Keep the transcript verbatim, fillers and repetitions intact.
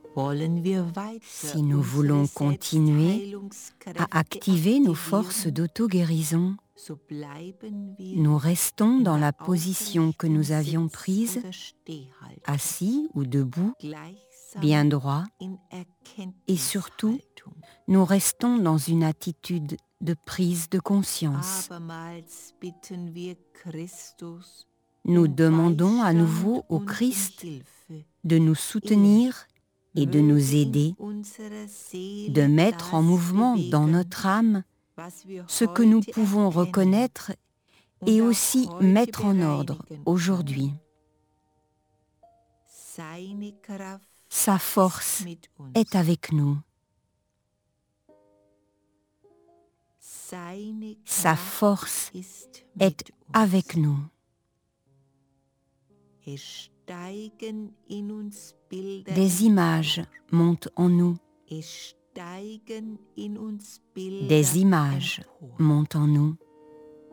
Si nous voulons continuer à activer nos forces d'auto-guérison, nous restons dans la position que nous avions prise, assis ou debout, bien droit, et surtout, nous restons dans une attitude de prise de conscience. Nous demandons à nouveau au Christ de nous soutenir et de nous aider, de mettre en mouvement dans notre âme ce que nous pouvons reconnaître et aussi mettre en ordre aujourd'hui. Sa force est avec nous. Sa force est avec nous. Des images montent en nous. Des images montent en nous.